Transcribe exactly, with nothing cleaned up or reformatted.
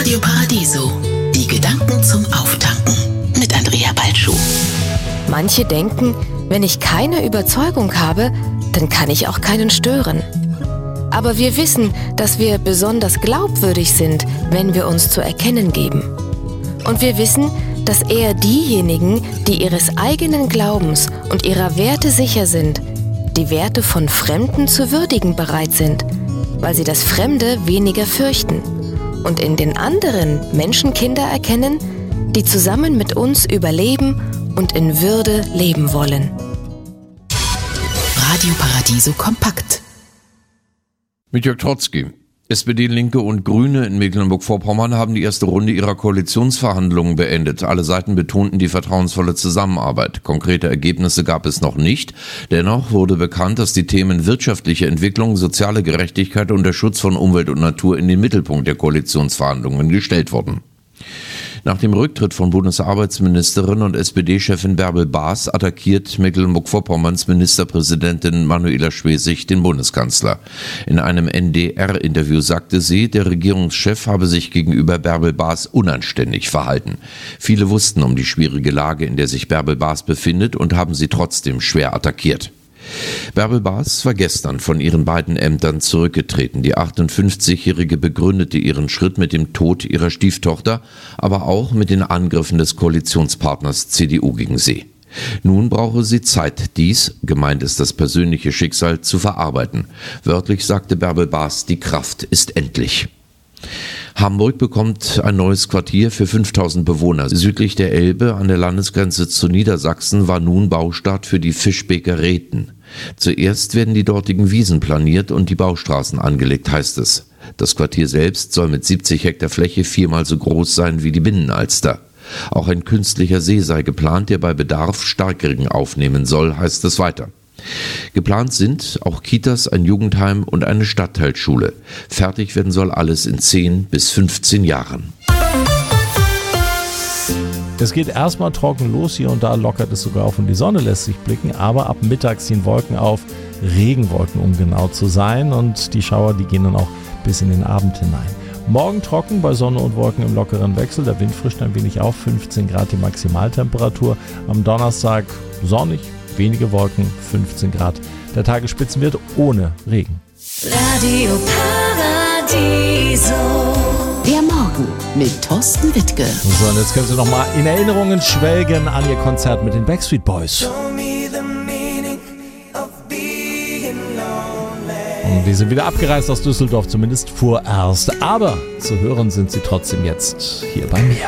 Radio Paradiso. Die Gedanken zum Auftanken mit Andrea Balschuh. Manche denken, wenn ich keine Überzeugung habe, dann kann ich auch keinen stören. Aber wir wissen, dass wir besonders glaubwürdig sind, wenn wir uns zu erkennen geben. Und wir wissen, dass eher diejenigen, die ihres eigenen Glaubens und ihrer Werte sicher sind, die Werte von Fremden zu würdigen bereit sind, weil sie das Fremde weniger fürchten und in den anderen Menschenkinder erkennen, die zusammen mit uns überleben und in Würde leben wollen. Radio Paradiso kompakt. Mit Jörg Trotzki. S P D, Linke und Grüne in Mecklenburg-Vorpommern haben die erste Runde ihrer Koalitionsverhandlungen beendet. Alle Seiten betonten die vertrauensvolle Zusammenarbeit. Konkrete Ergebnisse gab es noch nicht. Dennoch wurde bekannt, dass die Themen wirtschaftliche Entwicklung, soziale Gerechtigkeit und der Schutz von Umwelt und Natur in den Mittelpunkt der Koalitionsverhandlungen gestellt wurden. Nach dem Rücktritt von Bundesarbeitsministerin und S P D-Chefin Bärbel Baas attackiert Mecklenburg-Vorpommerns Ministerpräsidentin Manuela Schwesig den Bundeskanzler. In einem N D R-Interview sagte sie, der Regierungschef habe sich gegenüber Bärbel Baas unanständig verhalten. Viele wussten um die schwierige Lage, in der sich Bärbel Baas befindet, und haben sie trotzdem schwer attackiert. Bärbel Baas war gestern von ihren beiden Ämtern zurückgetreten. Die achtundfünfzigjährige begründete ihren Schritt mit dem Tod ihrer Stieftochter, aber auch mit den Angriffen des Koalitionspartners C D U gegen sie. Nun brauche sie Zeit, dies, gemeint ist das persönliche Schicksal, zu verarbeiten. Wörtlich sagte Bärbel Baas, die Kraft ist endlich. Hamburg bekommt ein neues Quartier für fünftausend Bewohner. Südlich der Elbe an der Landesgrenze zu Niedersachsen war nun Baustart für die Fischbeker Reten. Zuerst werden die dortigen Wiesen planiert und die Baustraßen angelegt, heißt es. Das Quartier selbst soll mit siebzig Hektar Fläche viermal so groß sein wie die Binnenalster. Auch ein künstlicher See sei geplant, der bei Bedarf Starkregen aufnehmen soll, heißt es weiter. Geplant sind auch Kitas, ein Jugendheim und eine Stadtteilschule. Fertig werden soll alles in zehn bis fünfzehn Jahren. Es geht erstmal trocken los, hier und da lockert es sogar auf und die Sonne lässt sich blicken, aber ab Mittag ziehen Wolken auf, Regenwolken um genau zu sein, und die Schauer, die gehen dann auch bis in den Abend hinein. Morgen trocken, bei Sonne und Wolken im lockeren Wechsel, der Wind frischt ein wenig auf, fünfzehn Grad die Maximaltemperatur. Am Donnerstag sonnig, wenige Wolken, fünfzehn Grad. Der Tagesspitzenwert ohne Regen. Radio Paradiso. Der Morgen mit Thorsten Wittke. So, und jetzt können Sie noch mal in Erinnerungen schwelgen an Ihr Konzert mit den Backstreet Boys. Und die sind wieder abgereist aus Düsseldorf, zumindest vorerst. Aber zu hören sind sie trotzdem jetzt hier bei mir.